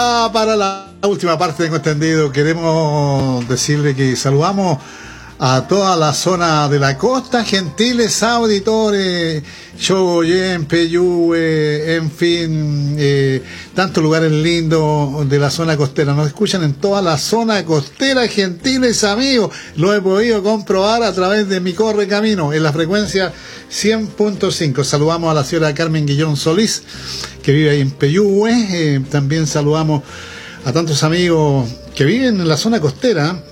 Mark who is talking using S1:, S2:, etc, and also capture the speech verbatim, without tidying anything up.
S1: Para la última parte, tengo entendido, queremos decirle que saludamos a toda la zona de la costa, gentiles auditores, Chogoyén, Peyúgue, en fin, eh, tantos lugares lindos de la zona costera. Nos escuchan en toda la zona costera, gentiles amigos. Lo he podido comprobar a través de mi Corre Camino, en la frecuencia cien punto cinco. Saludamos a la señora Carmen Guillón Solís, que vive ahí en Peyúgue. Eh, también saludamos a tantos amigos que viven en la zona costera.